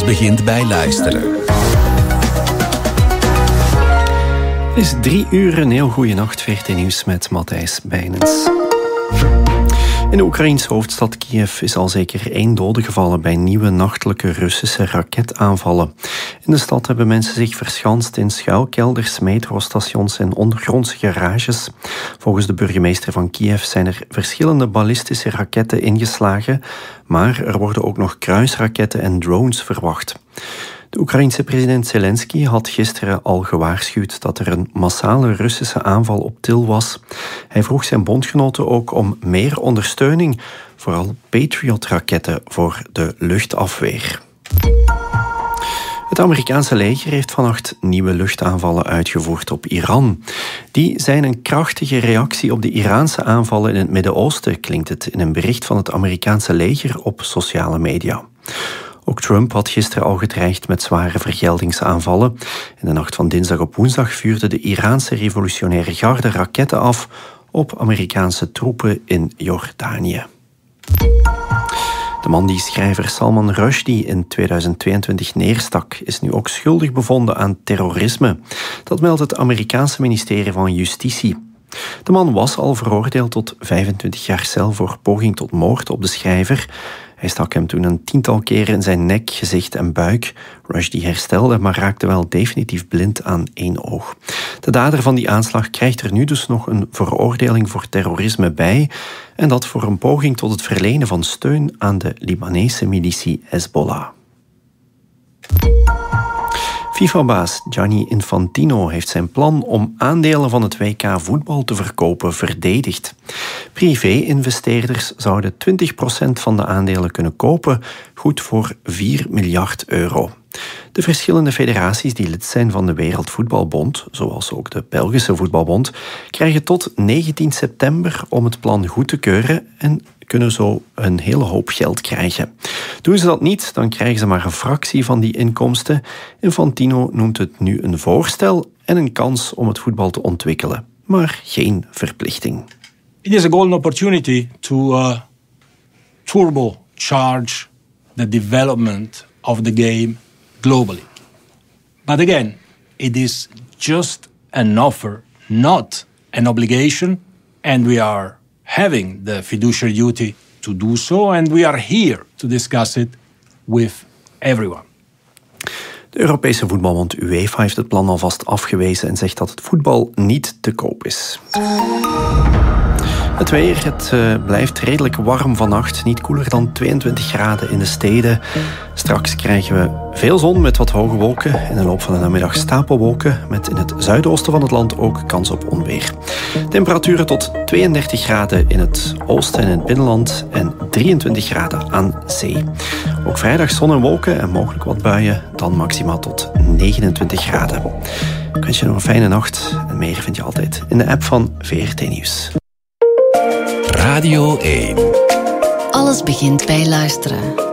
begint bij luisteren. Het is 3 uur, een heel goede nacht. VRT Nieuws met Matthijs Bijnens. In de Oekraïense hoofdstad Kiev is al zeker 1 dode gevallen bij nieuwe nachtelijke Russische raketaanvallen. In de stad hebben mensen zich verschanst in schuilkelders, metrostations en ondergrondse garages. Volgens de burgemeester van Kiev zijn er verschillende ballistische raketten ingeslagen, maar er worden ook nog kruisraketten en drones verwacht. De Oekraïense president Zelensky had gisteren al gewaarschuwd dat er een massale Russische aanval op til was. Hij vroeg zijn bondgenoten ook om meer ondersteuning, vooral Patriot-raketten voor de luchtafweer. Het Amerikaanse leger heeft vannacht nieuwe luchtaanvallen uitgevoerd op Iran. Die zijn een krachtige reactie op de Iraanse aanvallen in het Midden-Oosten, klinkt het in een bericht van het Amerikaanse leger op sociale media. Ook Trump had gisteren al gedreigd met zware vergeldingsaanvallen. In de nacht van dinsdag op woensdag vuurde de Iraanse revolutionaire garde raketten af op Amerikaanse troepen in Jordanië. De man die schrijver Salman Rushdie in 2022 neerstak, is nu ook schuldig bevonden aan terrorisme. Dat meldt het Amerikaanse ministerie van Justitie. De man was al veroordeeld tot 25 jaar cel voor poging tot moord op de schrijver. Hij stak hem toen een 10-tal keren in zijn nek, gezicht en buik. Rushdie herstelde, maar raakte wel definitief blind aan 1 oog. De dader van die aanslag krijgt er nu dus nog een veroordeling voor terrorisme bij. En dat voor een poging tot het verlenen van steun aan de Libanese militie Hezbollah. FIFA-baas Gianni Infantino heeft zijn plan om aandelen van het WK voetbal te verkopen verdedigd. Privé-investeerders zouden 20% van de aandelen kunnen kopen, goed voor €4 miljard. De verschillende federaties die lid zijn van de Wereldvoetbalbond, zoals ook de Belgische Voetbalbond, krijgen tot 19 september om het plan goed te keuren en kunnen zo een hele hoop geld krijgen. Doen ze dat niet, dan krijgen ze maar een fractie van die inkomsten. Infantino noemt het nu een voorstel en een kans om het voetbal te ontwikkelen, maar geen verplichting. It is a golden opportunity to turbocharge the development of the game globally. But again, it is just an offer, not an obligation, and we are having the fiduciary duty to do so, and we are here to discuss it with everyone. De Europese voetbalbond UEFA heeft het plan alvast afgewezen en zegt dat het voetbal niet te koop is. Het weer, het blijft redelijk warm vannacht, niet koeler dan 22 graden in de steden. Straks krijgen we veel zon met wat hoge wolken. In de loop van de namiddag stapelwolken, met in het zuidoosten van het land ook kans op onweer. Temperaturen tot 32 graden in het oosten en in het binnenland en 23 graden aan zee. Ook vrijdag zon en wolken en mogelijk wat buien, dan maximaal tot 29 graden. Ik wens je nog een fijne nacht en meer vind je altijd in de app van VRT Nieuws. Radio 1. Alles begint bij luisteren.